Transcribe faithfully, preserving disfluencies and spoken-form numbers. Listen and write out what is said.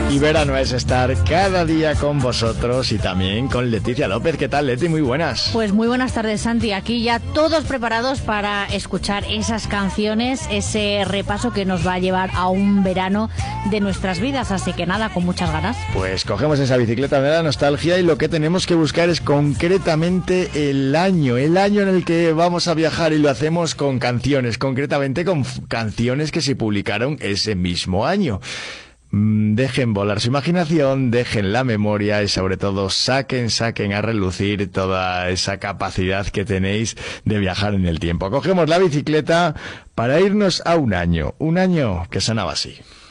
Y verano es estar cada día con vosotros y también con Leticia López. ¿Qué tal, Leti? Muy buenas. Pues muy buenas tardes, Santi. Aquí ya todos preparados para escuchar esas canciones, ese repaso que nos va a llevar a un verano de nuestras vidas. Así que nada, con muchas ganas. Pues cogemos esa bicicleta de la nostalgia y lo que tenemos que buscar es concretamente el año, el año en el que vamos a viajar, y lo hacemos con canciones, concretamente con f- canciones que se publicaron ese mismo año. Dejen volar su imaginación, dejen la memoria y sobre todo saquen, saquen a relucir toda esa capacidad que tenéis de viajar en el tiempo. Cogemos la bicicleta para irnos a un año, un año que sonaba así.